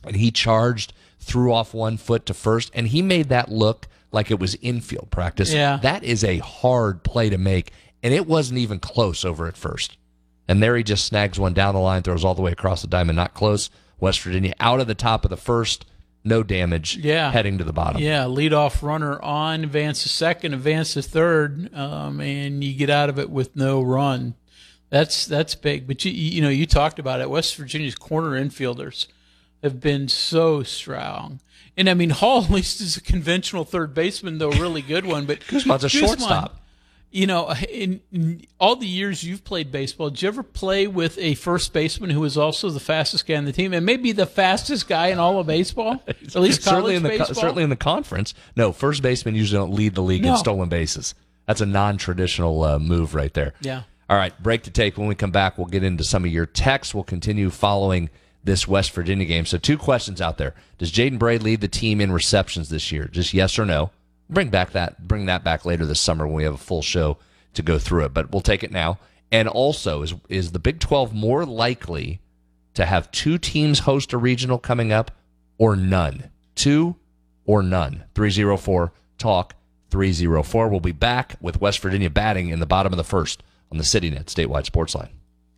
and he charged, threw off one foot to first, and he made that look like it was infield practice. Yeah. That is a hard play to make, and it wasn't even close over at first. And there he just snags one down the line, throws all the way across the diamond, not close. West Virginia out of the top of the first, no damage, heading to the bottom. Yeah, leadoff runner on, advance to second, advance to third, and you get out of it with no run. That's big. But you talked about it. West Virginia's corner infielders have been so strong. And, I mean, Hall at least is a conventional third baseman, though a really good one. But Guzman's a shortstop. In all the years you've played baseball, did you ever play with a first baseman who was also the fastest guy on the team and maybe the fastest guy in all of baseball? At least college baseball? Certainly in the conference. No, first basemen usually don't lead the league in stolen bases. That's a non-traditional move right there. Yeah. All right, break to take. When we come back, we'll get into some of your texts. We'll continue following this West Virginia game. So 2 questions out there. Does Jaden Bray lead the team in receptions this year? Just yes or no. Bring that back later this summer when we have a full show to go through it. But we'll take it now. And also, is the Big 12 more likely to have 2 teams host a regional coming up or none? 2 or none? 304-TALK-304. We'll be back with West Virginia batting in the bottom of the first on the CityNet Statewide Sports Line.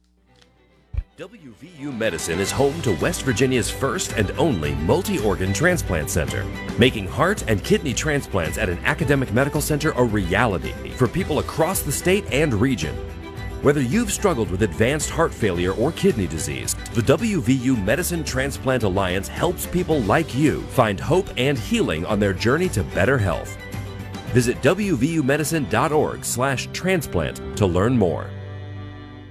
WVU Medicine is home to West Virginia's first and only multi-organ transplant center, making heart and kidney transplants at an academic medical center a reality for people across the state and region. Whether you've struggled with advanced heart failure or kidney disease, the WVU Medicine Transplant Alliance helps people like you find hope and healing on their journey to better health. Visit wvumedicine.org/transplant to learn more.